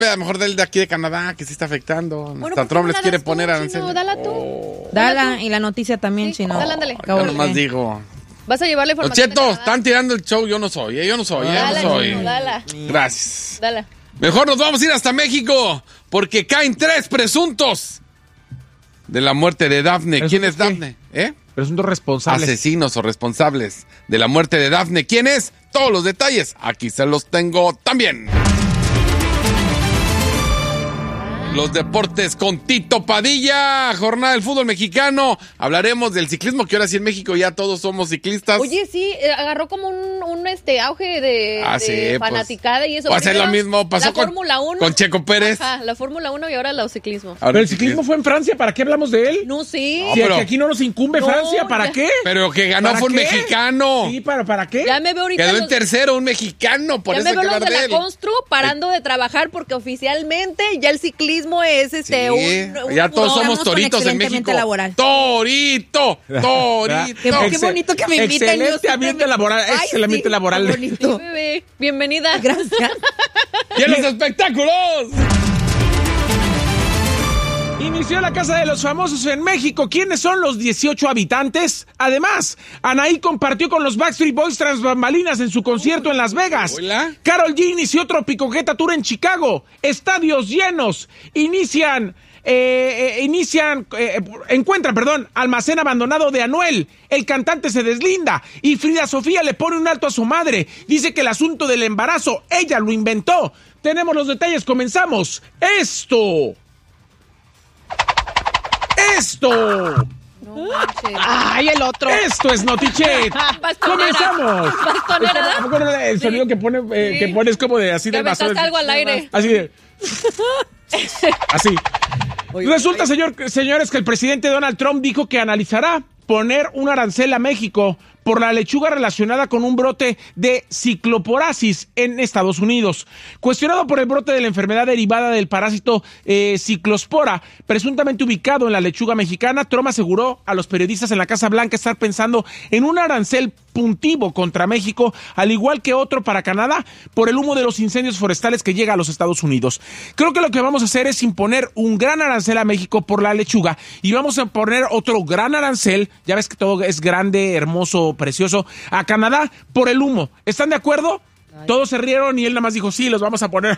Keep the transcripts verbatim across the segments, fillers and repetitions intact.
Pero a lo mejor del de aquí de Canadá, que sí está afectando. Bueno, Hasta Trump les quiere tú, poner Chino, aranceles. dala tú. Oh. Dala, y la noticia también, Sí, Chino. dale, ándale. Yo nomás digo. Vas a llevar la Lo información. siento, de Canadá. están tirando el show. Yo no soy, ¿eh? Yo no soy, ¿eh? Yo Dala, no soy. Chino, dala. Gracias. Dala. Mejor nos vamos a ir hasta México, porque caen tres presuntos de la muerte de Dafne. ¿Quién es Dafne? ¿Eh? Presuntos responsables. Asesinos o responsables de la muerte de Dafne. ¿Quién es? Todos los detalles. Aquí se los tengo también. Los deportes con Tito Padilla, jornada del fútbol mexicano. Hablaremos del ciclismo, que ahora sí en México ya todos somos ciclistas. Oye, sí, eh, agarró como un, un este auge de, Ah, de sí, pues, fanaticada y eso. va a ser Primero, lo mismo, pasó la con- Fórmula uno. con Checo Pérez. Ajá, la Fórmula uno y ahora el ciclismo. Ahora Pero el ciclismo fue en Francia, ¿para qué hablamos de él? No, sí. No, Si pero- que aquí no nos incumbe No, Francia, ¿para ya. qué? Pero que ganó ¿Para fue un qué? mexicano. Sí, ¿para, ¿para qué? Ya me veo ahorita Quedó en los- tercero un mexicano, por ya eso me hay veo que los hablar de de la él. Constru parando de trabajar porque oficialmente ya el ciclismo es este Sí, un, un- ya todos un- somos con toritos en excelente México. ambiente laboral. Torito, torito. Qué, qué bonito que me inviten. yo Excelente siempre ambiente me- laboral, Ay, excelente ambiente sí, laboral. qué bonito. Sí, bebé. Bienvenida. Gracias. ¡Y en los espectáculos! Inició la Casa de los Famosos en México. ¿Quiénes son los dieciocho habitantes? Además, Anaí compartió con los Backstreet Boys tras bambalinas en su concierto en Las Vegas. Hola. Karol G inició Tropicoqueta Tour en Chicago. Estadios llenos. Inician... Eh, eh, inician, eh, encuentran, perdón, almacén abandonado de Anuel. El cantante se deslinda y Frida Sofía le pone un alto a su madre. Dice que el asunto del embarazo, ella lo inventó. Tenemos los detalles, comenzamos. Esto. Esto. No manches. Ay, el otro. Esto es Notichet. Bastonera. Comenzamos. Bastonera. ¿A poco no el sonido Sí. que pone, eh, Sí. que pones como de así Que de basura? aventaste algo al aire. Así de. Así. Resulta, señor, señores, que el presidente Donald Trump dijo que analizará poner un arancel a México por la lechuga relacionada con un brote de cicloporasis en Estados Unidos. Cuestionado por el brote de la enfermedad derivada del parásito eh, ciclospora, presuntamente ubicado en la lechuga mexicana, Trump aseguró a los periodistas en la Casa Blanca estar pensando en un arancel puntivo contra México, al igual que otro para Canadá, por el humo de los incendios forestales que llega a los Estados Unidos. Creo que lo que vamos a hacer es imponer un gran arancel a México por la lechuga y vamos a poner otro gran arancel, ya ves que todo es grande, hermoso, precioso, a Canadá por el humo. ¿Están de acuerdo? Ay. Todos se rieron y él nada más dijo, sí, los vamos a poner.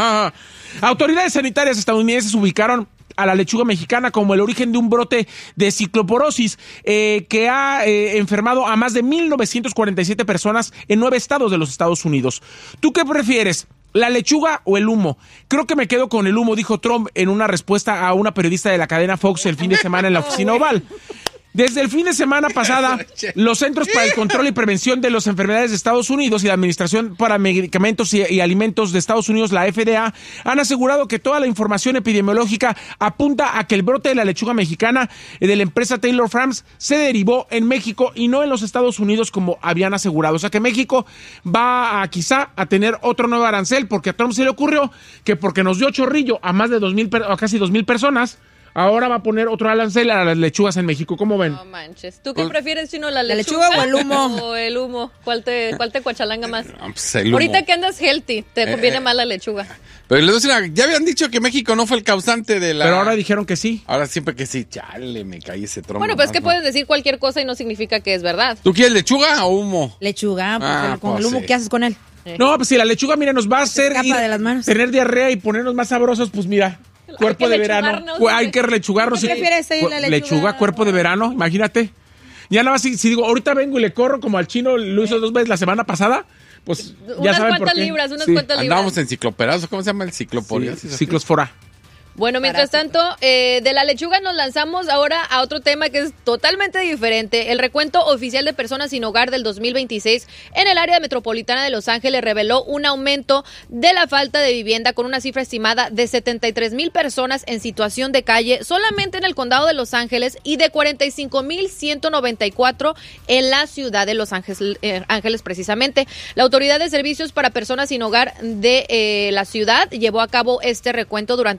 Autoridades sanitarias estadounidenses ubicaron a la lechuga mexicana como el origen de un brote de cicloporosis eh, que ha eh, enfermado a más de mil novecientas cuarenta y siete personas en nueve estados de los Estados Unidos. ¿Tú qué prefieres? ¿La lechuga o el humo? Creo que me quedo con el humo, dijo Trump en una respuesta a una periodista de la cadena Fox el fin de semana en la oficina Oval. Desde el fin de semana pasada, los Centros para el Control y Prevención de las Enfermedades de Estados Unidos y la Administración para Medicamentos y, y Alimentos de Estados Unidos, la F D A, han asegurado que toda la información epidemiológica apunta a que el brote de la lechuga mexicana de la empresa Taylor Farms se derivó en México y no en los Estados Unidos como habían asegurado. O sea que México va a quizá a tener otro nuevo arancel porque a Trump se le ocurrió que porque nos dio chorrillo a más de dos mil, a casi dos mil personas, ahora va a poner otro arancel a las lechugas en México. ¿Cómo ven? No manches. ¿Tú qué prefieres, Chino? ¿La ¿La lechuga, lechuga o el humo? O el humo. ¿Cuál te, cuál te cuachalanga más? No, pues el humo. Ahorita que andas healthy, te Eh, conviene eh. más la lechuga. Pero les voy a decir una- ya habían dicho que México no fue el causante de la... Pero ahora dijeron que sí. Ahora siempre que sí, chale, me caí ese trombo. Bueno, pues es que ¿no? puedes decir cualquier cosa y no significa que es verdad. ¿Tú quieres lechuga o humo? Lechuga, pues, Ah, el- con pues el humo, sí. ¿qué haces con él? No, pues si la lechuga, mira, nos va a hacer escapa ir- de las manos. tener diarrea y ponernos más sabrosos, pues mira, cuerpo que de verano. lechugarnos, Cu- dice. Hay que lechugarnos. ¿Qué sí. prefieres, ahí, Cu- la lechuga? cuerpo de verano, imagínate. Ya nada más, si, si digo, ahorita vengo y le corro como al chino, lo hizo dos veces la semana pasada, pues ya Unas saben por cuantas qué. libras, unas Sí. cuantas libras. Andábamos en cicloperazo, ¿cómo se llama el Sí, cicloporiasis? ciclosfora. Bueno, mientras tanto, eh, de la lechuga nos lanzamos ahora a otro tema que es totalmente diferente. El recuento oficial de personas sin hogar del dos mil veintiséis en el área metropolitana de Los Ángeles reveló un aumento de la falta de vivienda con una cifra estimada de setenta y tres mil personas en situación de calle solamente en el condado de Los Ángeles y de cuarenta y cinco mil ciento noventa y cuatro en la ciudad de Los Ángeles, eh, Ángeles precisamente. La Autoridad de Servicios para Personas sin Hogar de eh, la ciudad llevó a cabo este recuento durante un periodo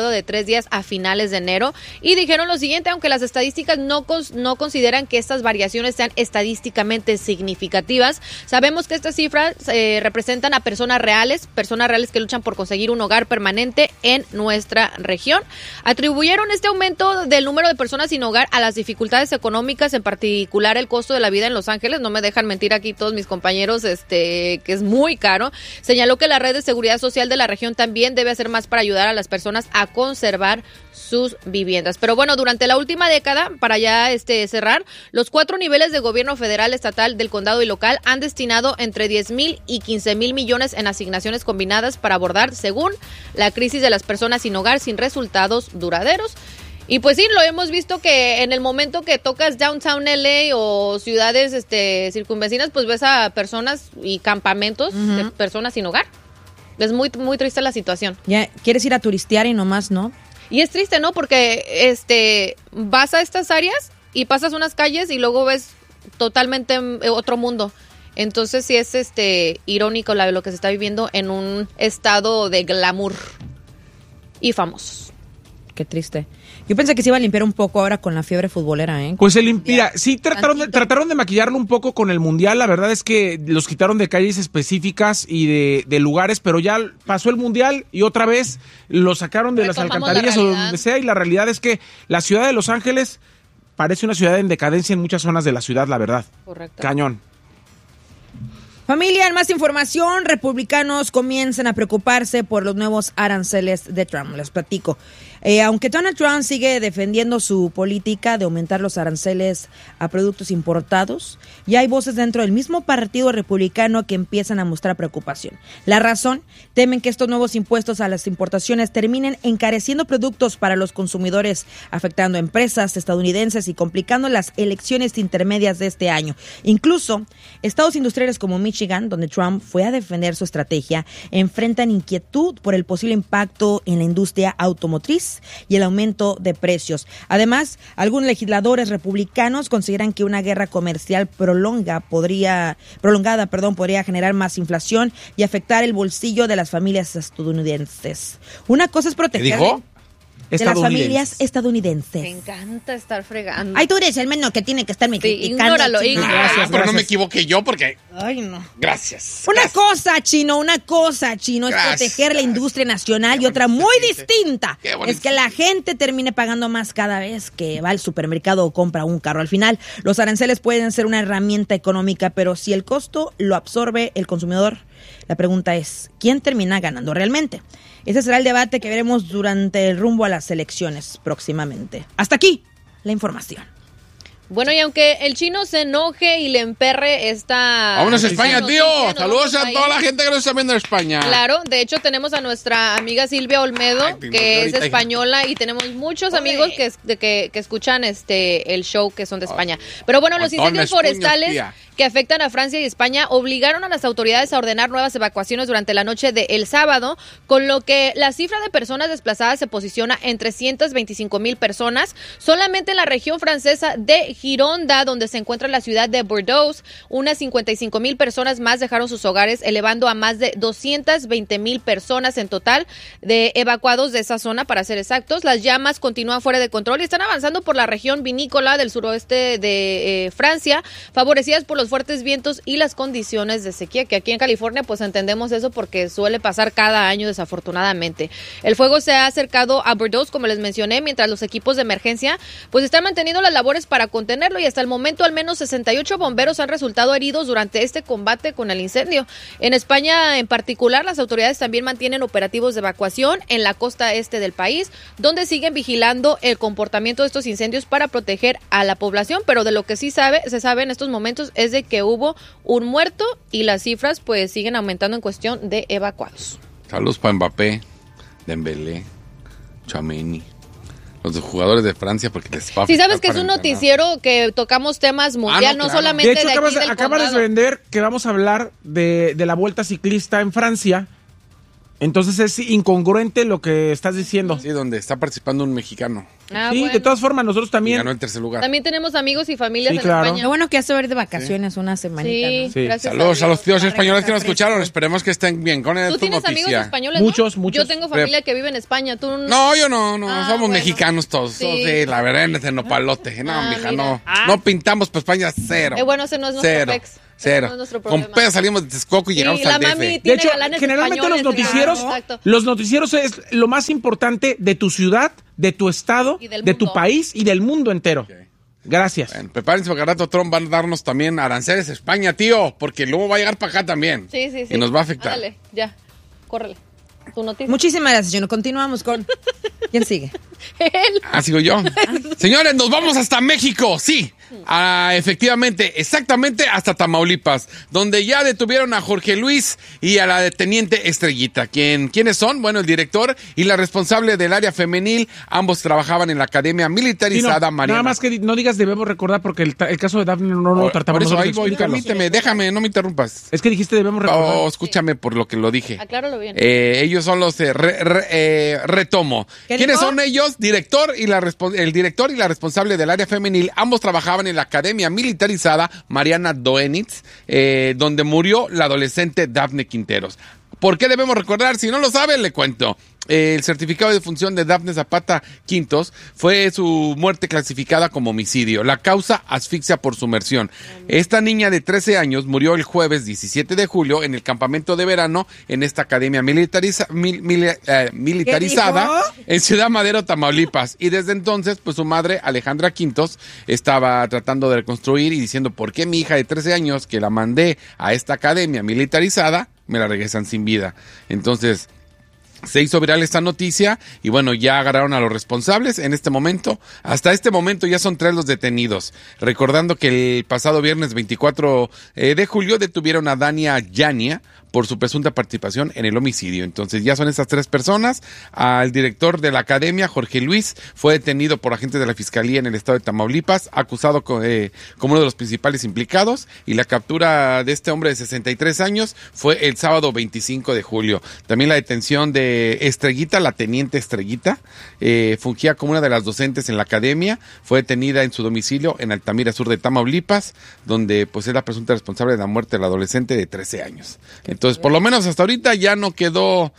periodo de tres días a finales de enero. Y dijeron lo siguiente: aunque las estadísticas no, cons- no consideran que estas variaciones sean estadísticamente significativas, sabemos que estas cifras eh, representan a personas reales, personas reales que luchan por conseguir un hogar permanente en nuestra región. Atribuyeron este aumento del número de personas sin hogar a las dificultades económicas, en particular el costo de la vida en Los Ángeles. No me dejan mentir aquí todos mis compañeros, este, que es muy caro. Señaló que la red de seguridad social de la región también debe hacer más para ayudar a las personas a conservar sus viviendas. Pero bueno, durante la última década, para ya este, cerrar, los cuatro niveles de gobierno federal, estatal, del condado y local han destinado entre diez mil y quince mil millones en asignaciones combinadas para abordar, según la crisis de las personas sin hogar sin resultados duraderos. Y pues sí, lo hemos visto que en el momento que tocas Downtown L A o ciudades este, circunvecinas, pues ves a personas y campamentos uh-huh. de personas sin hogar. Es muy, muy triste la situación. Ya quieres ir a turistear y nomás no. Y es triste, ¿no? Porque este vas a estas áreas y pasas unas calles y luego ves totalmente otro mundo. Entonces sí es este irónico la, lo que se está viviendo en un estado de glamour y famosos. Qué triste. Yo pensé que se iba a limpiar un poco ahora con la fiebre futbolera, ¿eh? Pues se limpia. Sí, trataron de, trataron de maquillarlo un poco con el Mundial. La verdad es que los quitaron de calles específicas y de, de lugares, pero ya pasó el Mundial y otra vez lo sacaron de las alcantarillas o donde sea. Y la realidad es que la ciudad de Los Ángeles parece una ciudad en decadencia en muchas zonas de la ciudad, la verdad. Correcto. Cañón. Familia, en más información, republicanos comienzan a preocuparse por los nuevos aranceles de Trump. Les platico. Eh, aunque Donald Trump sigue defendiendo su política de aumentar los aranceles a productos importados, ya hay voces dentro del mismo partido republicano que empiezan a mostrar preocupación. La razón, temen que estos nuevos impuestos a las importaciones terminen encareciendo productos para los consumidores, afectando a empresas estadounidenses y complicando las elecciones intermedias de este año. Incluso, estados industriales como Michigan, donde Trump fue a defender su estrategia, enfrentan inquietud por el posible impacto en la industria automotriz y el aumento de precios. Además, algunos legisladores republicanos consideran que una guerra comercial prolonga podría, prolongada perdón, podría generar más inflación y afectar el bolsillo de las familias estadounidenses. Una cosa es proteger de las familias estadounidenses. Me encanta estar fregando. Ay, tú eres el menos que tiene que estarme sí, criticando. Ignóralo, ignóralo. Ah, Gracias, pero gracias. no me equivoqué yo porque... Ay, no. Gracias. Una gracias. cosa, Chino, una cosa, Chino, es Gracias, proteger la industria nacional Qué y otra bonito muy se siente. distinta Qué bonito es que la gente termine pagando más cada vez que va al supermercado o compra un carro. Al final, los aranceles pueden ser una herramienta económica, pero si el costo lo absorbe el consumidor, la pregunta es, ¿quién termina ganando realmente? Ese será el debate que veremos durante el rumbo a las elecciones próximamente. Hasta aquí la información. Bueno, y aunque el Chino se enoje y le emperre esta... Vámonos a España, tío. noticia, Saludos a ahí. toda la gente que nos está viendo en España. Claro, de hecho tenemos a nuestra amiga Silvia Olmedo, Ay, tengo que es ahorita- española, y tenemos muchos Ole. amigos que, de que, que escuchan este el show que son de España. Pero bueno, los montones, incendios forestales puños, tía. que afectan a Francia y España obligaron a las autoridades a ordenar nuevas evacuaciones durante la noche del sábado, con lo que la cifra de personas desplazadas se posiciona en trescientas veinticinco mil personas. Solamente en la región francesa de Gironda, donde se encuentra la ciudad de Bordeaux, unas cincuenta y cinco mil personas más dejaron sus hogares, elevando a más de doscientas veinte mil personas en total de evacuados de esa zona, para ser exactos. Las llamas continúan fuera de control y están avanzando por la región vinícola del suroeste de eh, Francia, favorecidas por los fuertes vientos y las condiciones de sequía, que aquí en California pues entendemos eso porque suele pasar cada año, desafortunadamente. El fuego se ha acercado a Bordeaux, como les mencioné, mientras los equipos de emergencia pues están manteniendo las labores para contenerlo, y hasta el momento al menos sesenta y ocho bomberos han resultado heridos durante este combate con el incendio. En España en particular, las autoridades también mantienen operativos de evacuación en la costa este del país, donde siguen vigilando el comportamiento de estos incendios para proteger a la población, pero de lo que sí sabe, se sabe en estos momentos es de que hubo un muerto y las cifras pues siguen aumentando en cuestión de evacuados. Saludos para Mbappé, Dembélé, Tchouaméni, los jugadores de Francia, porque les va a Si sabes afectar que es para un entrenar. noticiero que tocamos temas mundial, no, no, claro. solamente De de, hecho, aquí acabas de, del acabas de condado. vender que vamos a hablar de, de la Vuelta Ciclista en Francia. Entonces es incongruente lo que estás diciendo. Sí, donde está participando un mexicano. Ah, sí, bueno. de todas formas, nosotros Y también. ganó en tercer lugar. También tenemos amigos y familias Sí, en claro. España. Lo bueno que hace ver de vacaciones una semanita, Sí, ¿no? Sí. gracias Saludos a, a los Dios. tíos Para españoles que nos regresar escucharon. fresco. Esperemos que estén bien. Con ¿Tú tu tienes noticia. amigos españoles? Muchos, ¿no? muchos. Yo tengo familia que vive en España. ¿Tú no? No, yo no, no, Ah, somos bueno. mexicanos todos. Sí. Sí, sí la verdad es de nopalote. No, Ah, mija, mira. no. Ah. No pintamos para España, cero. Eh, bueno, ese no es nuestro Cero. pex. Ese Cero. no es nuestro Con problema. pedo salimos de Texcoco y Sí, llegamos la al D mami F. De tiene hecho, galanes generalmente los españoles, noticieros, exacto. los noticieros es lo más importante de tu ciudad, de tu estado, Y del de tu mundo. país y del mundo entero. Ok. Gracias. Bueno, prepárense porque al rato Trump va a darnos también aranceles a España, tío, porque luego va a llegar para acá también. Sí, sí, sí. Y nos va a afectar. Dale, ya. Córrele. Tu noticia. Muchísimas gracias, Juno. Continuamos con... ¿Quién sigue? Él. Ah, sigo yo. Señores, nos vamos hasta México, sí. Ah, efectivamente, exactamente hasta Tamaulipas, donde ya detuvieron a Jorge Luis y a la teniente Estrellita. ¿Quién, ¿Quiénes son? Bueno, el director y la responsable del área femenil. Ambos trabajaban en la academia Sí, no, militarizada Mariana. nada más que di- no digas debemos recordar porque el, ta- el caso de Daphne no lo Por- tratamos por eso nosotros. ahí voy, Explícalo. permíteme, déjame, no me interrumpas. Es que dijiste debemos recordar. Oh, escúchame por lo que lo dije. Acláralo bien. Eh, ellos son los eh, re- re- eh, retomo. ¿Qué ¿Quiénes dijo? son ellos? Director y la respo- el director y la responsable del área femenil. Ambos trabajaban en la academia militarizada Mariana Doenitz, eh, donde murió la adolescente Dafne Quinteros. ¿Por qué debemos recordar? Si no lo saben, le cuento. Eh, el certificado de función de Dafne Zapata Quintos fue su muerte clasificada como homicidio. La causa, asfixia por sumersión. Esta niña de trece años murió el jueves diecisiete de julio en el campamento de verano en esta academia militariza- mil- mil- eh, militarizada dijo? en Ciudad Madero, Tamaulipas. Y desde entonces, pues su madre, Alejandra Quintos, estaba tratando de reconstruir y diciendo, ¿por qué mi hija de trece años, que la mandé a esta academia militarizada, me la regresan sin vida? Entonces, se hizo viral esta noticia y bueno, ya agarraron a los responsables en este momento. Hasta este momento ya son tres los detenidos. Recordando que el pasado viernes veinticuatro eh, de julio detuvieron a Dania Yania por su presunta participación en el homicidio. Entonces ya son estas tres personas. Al director de la academia, Jorge Luis, fue detenido por agentes de la Fiscalía en el estado de Tamaulipas, acusado co- eh, como uno de los principales implicados, y la captura de este hombre de sesenta y tres años fue el sábado veinticinco de julio. También la detención de Estrellita, la teniente Estrellita, eh, fungía como una de las docentes en la academia, fue detenida en su domicilio en Altamira Sur de Tamaulipas, donde pues es la presunta responsable de la muerte de la adolescente de trece años. Entonces, por lo menos hasta ahorita ya no quedó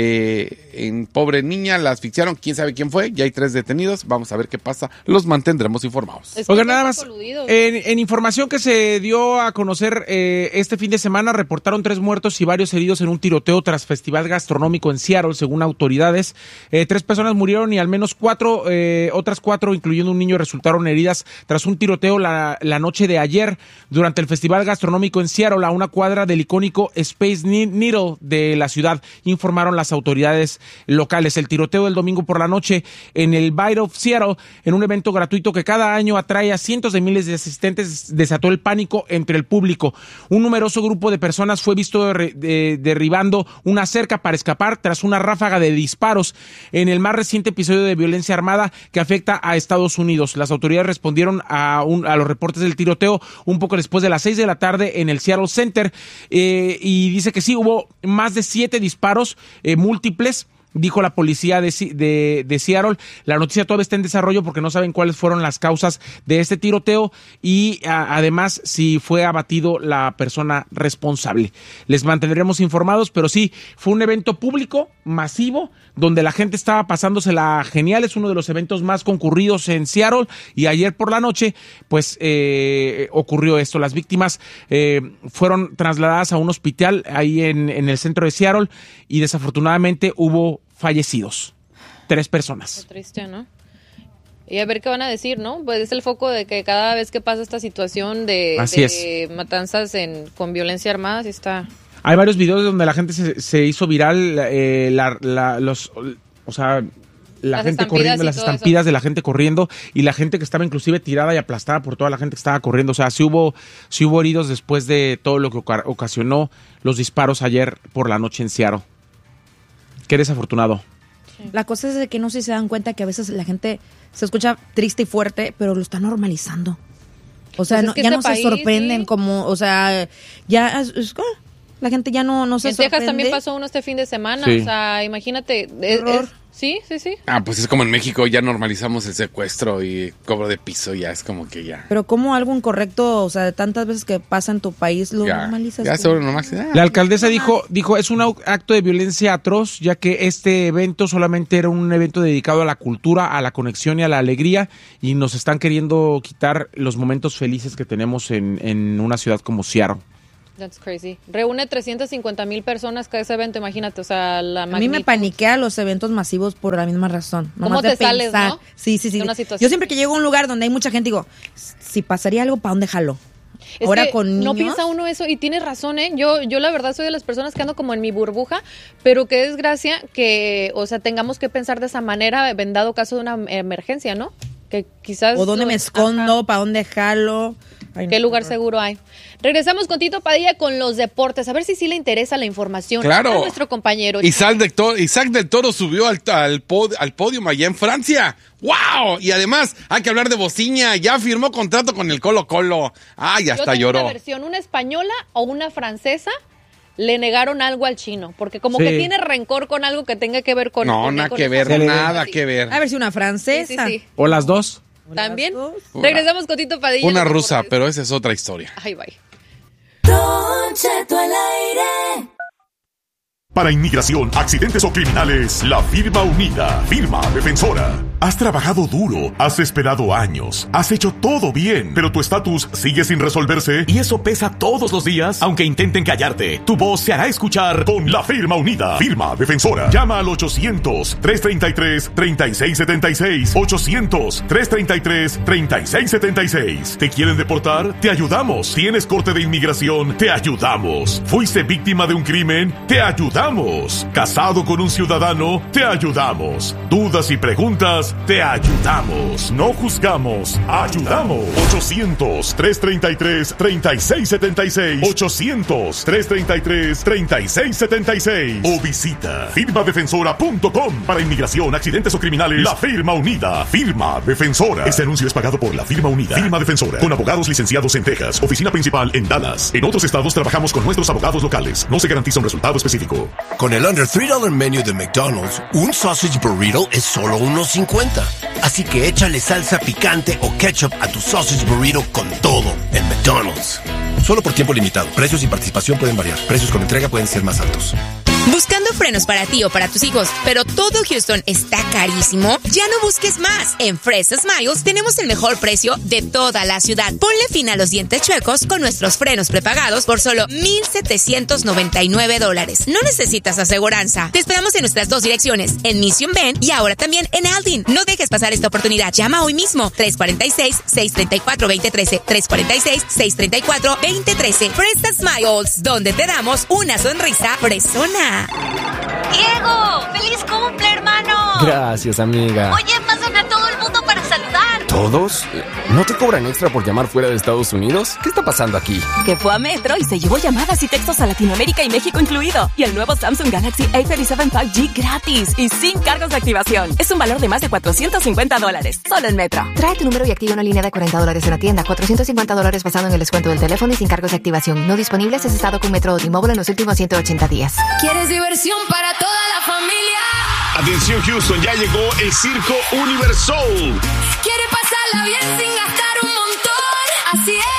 eh, en pobre niña, la asfixiaron, quién sabe quién fue, ya hay tres detenidos, vamos a ver qué pasa, los mantendremos informados. Es que Oigan, nada están más, coludidos. en, en información que se dio a conocer eh, este fin de semana, reportaron tres muertos y varios heridos en un tiroteo tras festival gastronómico en Seattle, según autoridades. Eh, tres personas murieron y al menos cuatro, eh, otras cuatro, incluyendo un niño, resultaron heridas tras un tiroteo la, la noche de ayer durante el festival gastronómico en Seattle, a una cuadra del icónico Space Needle de la ciudad, informaron las autoridades locales. El tiroteo del domingo por la noche en el Bite of Seattle, en un evento gratuito que cada año atrae a cientos de miles de asistentes, desató el pánico entre el público. Un numeroso grupo de personas fue visto de, de, derribando una cerca para escapar tras una ráfaga de disparos en el más reciente episodio de violencia armada que afecta a Estados Unidos. Las autoridades respondieron a, un, a los reportes del tiroteo un poco después de las seis de la tarde en el Seattle Center, eh, y dice que sí, hubo más de siete disparos eh, múltiples, dijo la policía de, de, de Seattle. La noticia todavía está en desarrollo porque no saben cuáles fueron las causas de este tiroteo y a, además si fue abatido la persona responsable. Les mantendremos informados, pero sí, fue un evento público, masivo, donde la gente estaba pasándosela genial. Es uno de los eventos más concurridos en Seattle y ayer por la noche pues eh, ocurrió esto. Las víctimas eh, fueron trasladadas a un hospital ahí en, en el centro de Seattle y desafortunadamente hubo fallecidos. Tres personas. Qué triste, ¿no? Y a ver qué van a decir, ¿no? Pues es el foco de que cada vez que pasa esta situación de, Así de matanzas en, con violencia armada, sí está... Hay varios videos donde la gente se, se hizo viral, eh, la, la, los, o sea, la Las gente estampidas corriendo, y las todo estampidas eso. de la gente corriendo y la gente que estaba inclusive tirada y aplastada por toda la gente que estaba corriendo. O sea, sí hubo, sí hubo heridos después de todo lo que oca- ocasionó los disparos ayer por la noche en Seattle. Qué desafortunado. La cosa es de que no sé si se dan cuenta que a veces la gente se escucha triste y fuerte, pero lo está normalizando. O sea, Pues es no- que ya este no país, se sorprenden sí. como, o sea, ya es, es- ah, La gente ya no, no se En sorprende. Texas también pasó uno este fin de semana. Sí. O sea, imagínate. Es, es, sí, sí, sí. Ah, pues es como en México, ya normalizamos el secuestro y cobro de piso, ya es como que ya. Pero como algo incorrecto, o sea, de tantas veces que pasa en tu país, lo Ya, normalizas. ya tú. sobre nomás. Ah, La alcaldesa dijo, dijo, es un acto de violencia atroz, ya que este evento solamente era un evento dedicado a la cultura, a la conexión y a la alegría, y nos están queriendo quitar los momentos felices que tenemos en, en una ciudad como Seattle. That's crazy. Reúne trescientas cincuenta mil personas cada ese evento, imagínate, o sea, la A mí magnitud. me paniquea los eventos masivos por la misma razón. ¿Cómo nomás de te sales, pensar. no? Sí, sí, sí. De una situación. Yo siempre que llego a un lugar donde hay mucha gente, digo, si pasaría algo, ¿para dónde jalo? Es Ahora que con niños. no piensa uno eso y tienes razón, ¿eh? Yo, yo la verdad soy de las personas que ando como en mi burbuja, pero qué desgracia que, o sea, tengamos que pensar de esa manera en dado caso de una emergencia, ¿no? Que quizás... O dónde me escondo, para dónde jalo. Ay, ¿Qué no, lugar horror. seguro hay? Regresamos con Tito Padilla con los deportes. A ver si sí le interesa la información Claro. a nuestro compañero. Isaac del Toro, Isaac del Toro subió al, al, pod, al podio allá en Francia. ¡Wow! Y además, hay que hablar de Bociña. Ya firmó contrato con el Colo Colo. ¡Ay, Yo hasta tengo lloró! una versión, una española o una francesa. Le negaron algo al chino, porque como Sí. que tiene rencor con algo que tenga que ver con... No, con- nada con que esa ver, zona. nada que ver. A ver si una Sí, francesa. sí, sí. ¿O las dos? También. Las dos. Regresamos con Tito Padilla. Una los rusa, deportes. pero esa es otra historia. Ay, bye. Don Cheto al aire. Para inmigración, accidentes o criminales, la firma unida, firma defensora. Has trabajado duro, has esperado años, has hecho todo bien, pero tu estatus sigue sin resolverse y eso pesa todos los días, aunque intenten callarte. Tu voz se hará escuchar con la firma unida, firma defensora. Llama al ochocientos, trescientos treinta y tres, treinta y seis setenta y seis, ochocientos, trescientos treinta y tres, treinta y seis setenta y seis. ¿Te quieren deportar? Te ayudamos. ¿Tienes corte de inmigración? Te ayudamos. ¿Fuiste víctima de un crimen? Te ayudamos. ¿Casado con un ciudadano? Te ayudamos. ¿Dudas y preguntas? Te ayudamos. No juzgamos, ayudamos. ochocientos, trescientos treinta y tres, treinta y seis setenta y seis. ochocientos, trescientos treinta y tres, treinta y seis setenta y seis. O visita firma defensora punto com. Para inmigración, accidentes o criminales, la firma unida. Firma defensora. Este anuncio es pagado por la firma unida. Firma defensora. Con abogados licenciados en Texas. Oficina principal en Dallas. En otros estados trabajamos con nuestros abogados locales. No se garantiza un resultado específico. Con el under three dollar menu de McDonald's, un sausage burrito es solo uno cincuenta. Así que échale salsa picante o ketchup a tu sausage burrito con todo en McDonald's. Solo por tiempo limitado. Precios y participación pueden variar. Precios con entrega pueden ser más altos. ¿Buscando frenos para ti o para tus hijos, pero todo Houston está carísimo? Ya no busques más. En Fresh Smiles tenemos el mejor precio de toda la ciudad. Ponle fin a los dientes chuecos con nuestros frenos prepagados por solo mil setecientos noventa y nueve dólares. No necesitas aseguranza. Te esperamos en nuestras dos direcciones, en Mission Bend y ahora también en Aldin. No dejes pasar esta oportunidad. Llama hoy mismo. tres cuatro seis, seis tres cuatro, dos cero uno tres. tres cuatro seis, seis tres cuatro, dos cero uno tres. Fresh Smiles, donde te damos una sonrisa fresona. ¡Diego! ¡Feliz cumple, hermano! Gracias, amiga. Oye, pasan a todo el mundo para saludar. ¿Todos? ¿No te cobran extra por llamar fuera de Estados Unidos? ¿Qué está pasando aquí? Que fue a Metro y se llevó llamadas y textos a Latinoamérica y México incluido. Y el nuevo Samsung Galaxy A treinta y siete cinco G gratis y sin cargos de activación. Es un valor de más de cuatrocientos cincuenta dólares. Solo en Metro. Trae tu número y activa una línea de cuarenta dólares en la tienda. cuatrocientos cincuenta dólares basado en el descuento del teléfono y sin cargos de activación. No disponibles es estado con Metro o T-Mobile en los últimos ciento ochenta días. ¿Quieres diversión para toda la familia? Atención Houston, ya llegó el Circo Universal. ¿Quiere pasarla bien sin gastar un montón? Así es.